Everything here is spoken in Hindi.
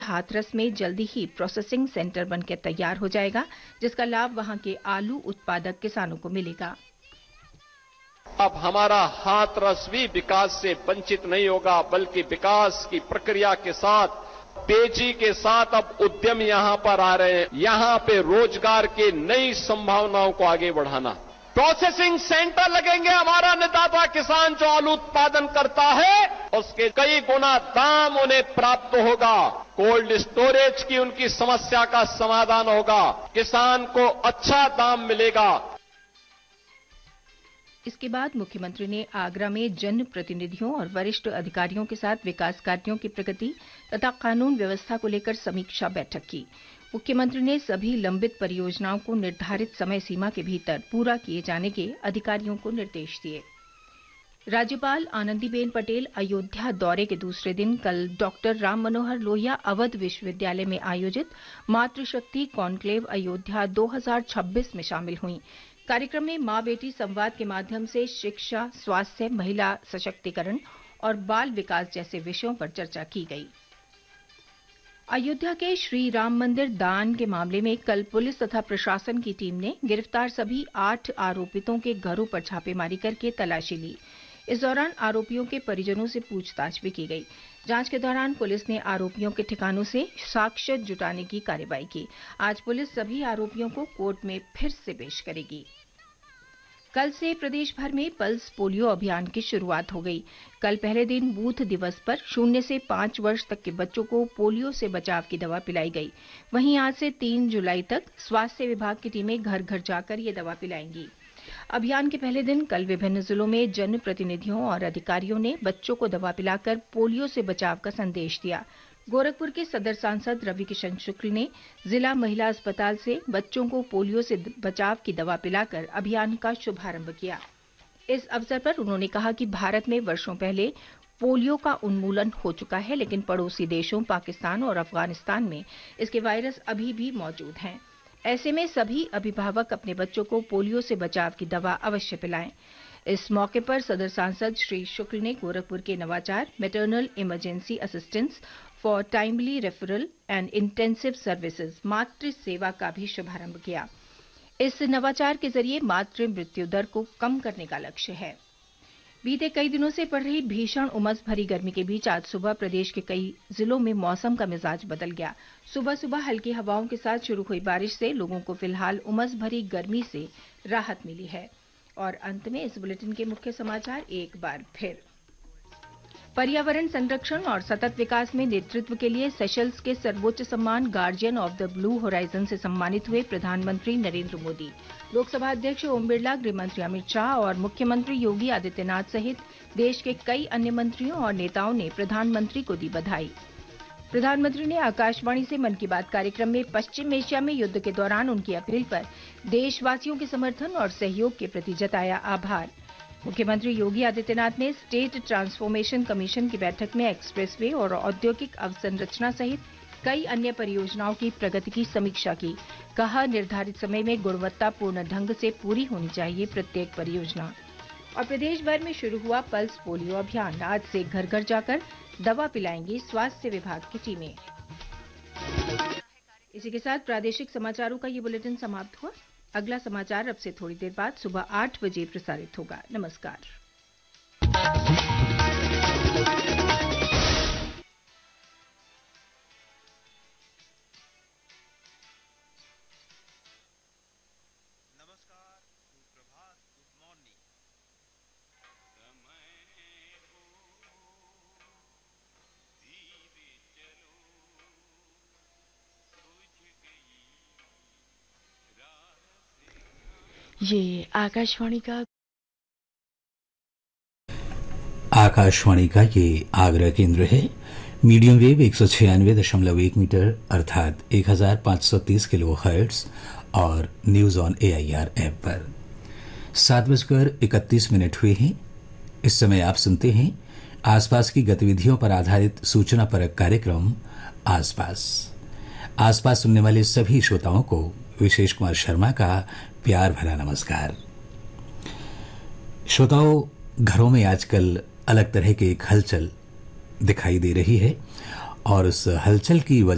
हाथरस में जल्दी ही प्रोसेसिंग सेंटर बनकर तैयार हो जाएगा, जिसका लाभ वहां के आलू उत्पादक किसानों को मिलेगा। अब हमारा हाथरस भी विकास से वंचित नहीं होगा, बल्कि विकास की प्रक्रिया के साथ, तेजी के साथ अब उद्यम यहां पर आ रहे हैं। यहां पे रोजगार की नई संभावनाओं को आगे बढ़ाना। प्रोसेसिंग सेंटर लगेंगे। हमारा अन्नदाता किसान जो आलू उत्पादन करता है उसके कई गुना दाम उन्हें प्राप्त होगा। कोल्ड स्टोरेज की उनकी समस्या का समाधान होगा। किसान को अच्छा दाम मिलेगा। इसके बाद मुख्यमंत्री ने आगरा में जन प्रतिनिधियों और वरिष्ठ अधिकारियों के साथ विकास कार्यों की प्रगति तथा कानून व्यवस्था को लेकर समीक्षा बैठक की। मुख्यमंत्री ने सभी लंबित परियोजनाओं को निर्धारित समय सीमा के भीतर पूरा किए जाने के अधिकारियों को निर्देश दिए। राज्यपाल आनंदीबेन पटेल अयोध्या दौरे के दूसरे दिन कल डॉक्टर राम मनोहर लोहिया अवध विश्वविद्यालय में आयोजित मातृशक्ति कॉन्क्लेव अयोध्या 2026 में शामिल हुई। कार्यक्रम में मां बेटी संवाद के माध्यम से शिक्षा, स्वास्थ्य, महिला सशक्तिकरण और बाल विकास जैसे विषयों पर चर्चा की गई। अयोध्या के श्री राम मंदिर दान के मामले में कल पुलिस तथा प्रशासन की टीम ने गिरफ्तार सभी 8 आरोपितों के घरों पर छापेमारी करके तलाशी ली। इस दौरान आरोपियों के परिजनों से पूछताछ भी की गई। जांच के दौरान पुलिस ने आरोपियों के ठिकानों से साक्ष्य जुटाने की कार्रवाई की। आज पुलिस सभी आरोपियों को कोर्ट में फिर से पेश करेगी। कल से प्रदेश भर में पल्स पोलियो अभियान की शुरुआत हो गई। कल पहले दिन बूथ दिवस पर 0 से 5 वर्ष तक के बच्चों को पोलियो से बचाव की दवा पिलाई गई। वहीं आज से 3 जुलाई तक स्वास्थ्य विभाग की टीमें घर घर जाकर ये दवा पिलाएंगी। अभियान के पहले दिन कल विभिन्न जिलों में जनप्रतिनिधियों और अधिकारियों ने बच्चों को दवा पिलाकर पोलियो से बचाव का संदेश दिया। गोरखपुर के सदर सांसद रवि किशन शुक्ल ने जिला महिला अस्पताल से बच्चों को पोलियो से बचाव की दवा पिलाकर अभियान का शुभारंभ किया। इस अवसर पर उन्होंने कहा कि भारत में वर्षों पहले पोलियो का उन्मूलन हो चुका है, लेकिन पड़ोसी देशों पाकिस्तान और अफगानिस्तान में इसके वायरस अभी भी मौजूद हैं। ऐसे में सभी अभिभावक अपने बच्चों को पोलियो से बचाव की दवा अवश्य पिलाएं। इस मौके पर सदर सांसद श्री शुक्ल ने गोरखपुर के नवाचार maternal emergency assistance for timely referral and intensive services मातृ सेवा का भी शुभारंभ किया। इस नवाचार के जरिए मातृ मृत्यु दर को कम करने का लक्ष्य है। बीते कई दिनों से पड़ रही भीषण उमस भरी गर्मी के बीच आज सुबह प्रदेश के कई जिलों में मौसम का मिजाज बदल गया। सुबह सुबह हल्की हवाओं के साथ शुरू हुई बारिश से लोगों को फिलहाल उमस भरी गर्मी से राहत मिली है। और अंत में इस बुलेटिन के मुख्य समाचार एक बार फिर। पर्यावरण संरक्षण और सतत विकास में नेतृत्व के लिए सेशल्स के सर्वोच्च सम्मान guardian of the blue horizon से सम्मानित हुए प्रधानमंत्री नरेंद्र मोदी। लोकसभा अध्यक्ष ओम बिरला, गृहमंत्री अमित शाह और मुख्यमंत्री योगी आदित्यनाथ सहित देश के कई अन्य मंत्रियों और नेताओं ने प्रधानमंत्री को दी बधाई। प्रधानमंत्री ने आकाशवाणी से मन की बात कार्यक्रम में पश्चिम एशिया में युद्ध के दौरान उनकी अपील पर देशवासियों के समर्थन और सहयोग के प्रति जताया आभार। मुख्यमंत्री योगी आदित्यनाथ ने स्टेट ट्रांसफॉर्मेशन कमीशन की बैठक में एक्सप्रेसवे और औद्योगिक अवसंरचना सहित कई अन्य परियोजनाओं की प्रगति की समीक्षा की। कहा, निर्धारित समय में गुणवत्तापूर्ण ढंग से पूरी होनी चाहिए प्रत्येक परियोजना। और प्रदेश भर में शुरू हुआ पल्स पोलियो अभियान। आज से घर घर जाकर दवा पिलाएंगी स्वास्थ्य विभाग की टीमें। इसी के साथ प्रादेशिक समाचारों का ये बुलेटिन समाप्त हुआ। अगला समाचार अब से थोड़ी देर बाद सुबह 8 बजे प्रसारित होगा। नमस्कार। ये आकाशवाणी का ये आगरा केंद्र है। मीडियम वेव 196.1 मीटर अर्थात 1530 किलो हर्ट्ज और न्यूज ऑन AIR ऐप पर 7:31 हुए हैं। इस समय आप सुनते हैं आसपास की गतिविधियों पर आधारित सूचना परक कार्यक्रम आसपास सुनने वाले सभी श्रोताओं को विशेष कुमार शर्मा का प्यार भरा नमस्कार। श्रोताओं, घरों में आजकल अलग तरह की एक हलचल दिखाई दे रही है और उस हलचल की वजह